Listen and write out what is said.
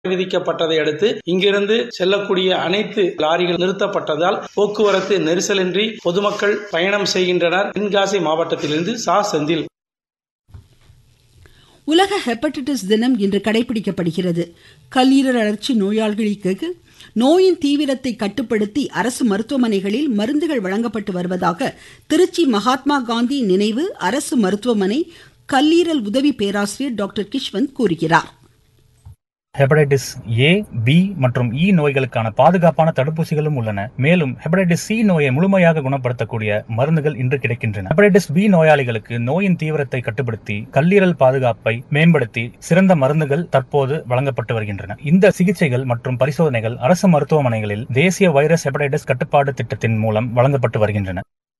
விதிக்கப்பட்டதை அடுத்து இங்கிருந்து செல்லக்கூடிய அனைத்து லாரிகள் நிறுத்தப்பட்டதால் போக்குவரத்து நெரிசலின்றி பொதுமக்கள் பயணம் செய்கின்றனர். தென்காசி மாவட்டத்திலிருந்து செந்தில். உலக ஹெப்படைட்டிஸ் தினம் இன்று கடைபிடிக்கப்படுகிறது. கல்லீரல் அழற்சி நோயாளிகளுக்கு நோயின் தீவிரத்தை கட்டுப்படுத்தி அரசு மருத்துவமனைகளில் மருந்துகள் வழங்கப்பட்டு வருவதாக திருச்சி மகாத்மா காந்தி நினைவு அரசு மருத்துவமனை கல்லீரல் உதவி பேராசிரியர் டாக்டர் கிஷ்வந்த் கூறுகிறார். ஹெப்படைட்டிஸ் ஏ, பி மற்றும் இ நோய்களுக்கான பாதுகாப்பான தடுப்பூசிகளும் உள்ளன. மேலும் ஹெப்படைட்டிஸ் சி நோயை முழுமையாக குணப்படுத்தக்கூடிய மருந்துகள் இன்று கிடைக்கின்றன. ஹெப்படைட்டிஸ் பி நோயாளிகளுக்கு நோயின் தீவிரத்தை கட்டுப்படுத்தி கல்லீரல் பாதுகாப்பை மேம்படுத்தி சிறந்த மருந்துகள் தற்போது வழங்கப்பட்டு வருகின்றன. இந்த சிகிச்சைகள் மற்றும் பரிசோதனைகள் அரசு மருத்துவமனைகளில் தேசிய வைரஸ் ஹெப்படைட்டிஸ் கட்டுப்பாடு திட்டத்தின் மூலம் வழங்கப்பட்டு வருகின்றன.